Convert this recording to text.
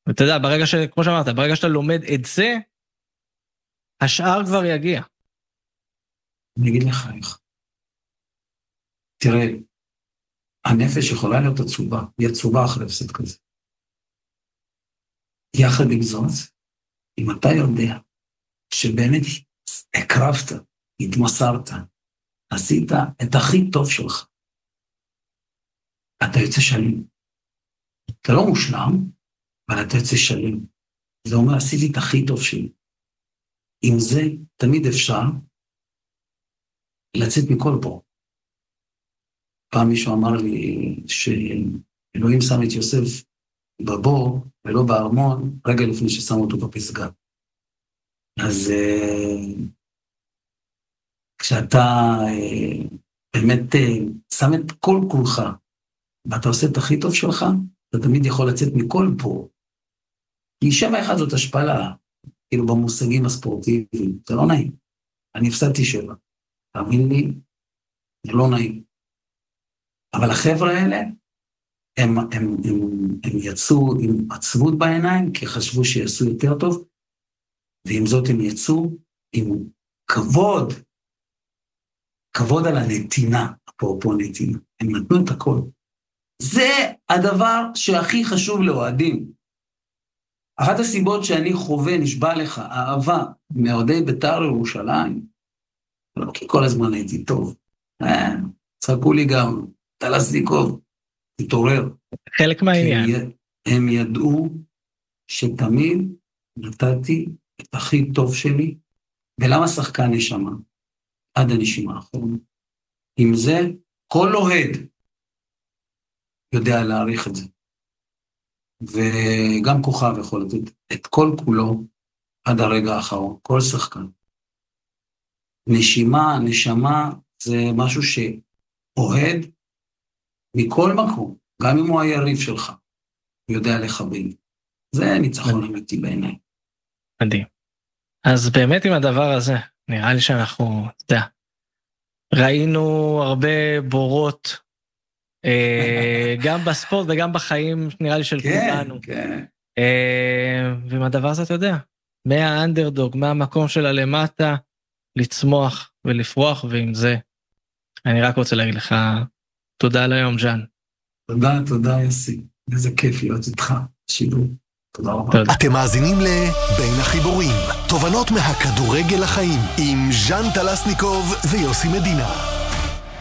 ואתה יודע, כמו שאמרת, ברגע שאתה לומד את זה, השאר כבר יגיע. אני אגיד לך איך. תראה, הנפש יכולה להיות עצובה, היא עצובה אחרי הפסד כזה. יחד עם זאת, אם אתה יודע שבאמת הקרבת, התמסרת, עשית את הכי טוב שלך, אתה יוצא שלם. אתה לא מושלם, אבל אתה יוצא שלם. זה אומר, עשיתי את הכי טוב שלי. עם זה תמיד אפשר לצאת מכל פה. פעם מישהו אמר לי שאלוהים שם את יוסף בבור ולא בארמון, רגע לפני ששם אותו בפסגה. אז כשאתה באמת שם את כל כולך, ואתה עושה את הכי טוב שלך, אתה תמיד יכול לצאת מכל פה. כי 7-1 זאת השפלה, כאילו במושגים הספורטיביים, זה לא נעים. אני הפסדתי 7. תאמין לי, זה לא נעים. אבל החבר'ה האלה, הם יצאו עם עצבות בעיניים, כי חשבו שיעשו יותר טוב, ועם זאת הם יצאו עם כבוד על הנתינה, אפרופו נתינה. הם נתנו את הכל. זה הדבר שהכי חשוב לאוהדים. אחת הסיבות שאני חווה, נשבע לך, אהבה, מאוהדי בית"ר ירושלים, לא כי כל הזמן הייתי טוב. צחקו לי גם, טלסניקוב, תתעורר. חלק מהעניין. הם ידעו שתמיד נתתי את הכי טוב שלי, ולמה שחקן נשמה? עד הנשימה האחרונה. עם זה, כל אוהד יודע להעריך את זה. וגם כוכב יכול לתת את כל כולו עד הרגע האחרון, כל שחקן. נשמה, זה משהו שאוהד מכל מקום, גם אם הוא היריב שלך, יודע לכבד. זה ניצחון אמיתי בעיניי. מדהים. אז באמת עם הדבר הזה, נראה לי שאנחנו, אתה יודע, ראינו הרבה בורות, גם בספורט וגם בחיים, נראה לי של כולנו. כן. ועם הדבר הזה, אתה יודע, מהאנדרדוג, מהמקום שלה למטה, לצמוח ולפרוח, ועם זה, אני רק רוצה להגיד לך, תודה על היום, ז'אן. תודה, יוסי. איזה כיף להיות איתך, שידור. תודה רבה. אתם מאזינים לבין החיבורים, תובנות מהכדורגל לחיים, עם ז'אן טלסניקוב ויוסי מדינה.